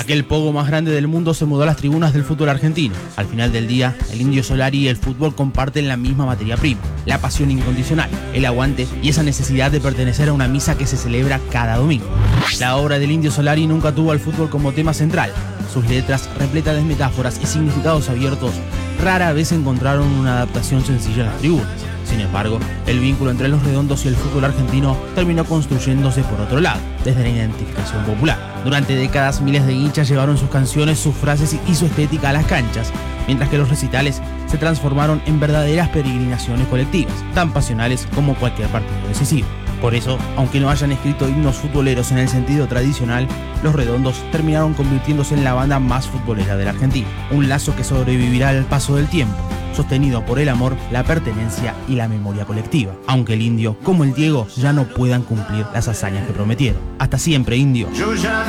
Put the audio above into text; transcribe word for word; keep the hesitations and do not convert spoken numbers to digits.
Aquel pogo más grande del mundo se mudó a las tribunas del fútbol argentino. Al final del día, el Indio Solari y el fútbol comparten la misma materia prima, la pasión incondicional, el aguante y esa necesidad de pertenecer a una misa que se celebra cada domingo. La obra del Indio Solari nunca tuvo al fútbol como tema central. Sus letras, repletas de metáforas y significados abiertos, rara vez encontraron una adaptación sencilla en las tribunas. Sin embargo, el vínculo entre los redondos y el fútbol argentino terminó construyéndose por otro lado, desde la identificación popular. Durante décadas, miles de hinchas llevaron sus canciones, sus frases y su estética a las canchas, mientras que los recitales se transformaron en verdaderas peregrinaciones colectivas, tan pasionales como cualquier partido decisivo. Por eso, aunque no hayan escrito himnos futboleros en el sentido tradicional, los redondos terminaron convirtiéndose en la banda más futbolera de la Argentina. Un lazo que sobrevivirá al paso del tiempo, sostenido por el amor, la pertenencia y la memoria colectiva. Aunque el Indio, como el Diego, ya no puedan cumplir las hazañas que prometieron. Hasta siempre, Indio.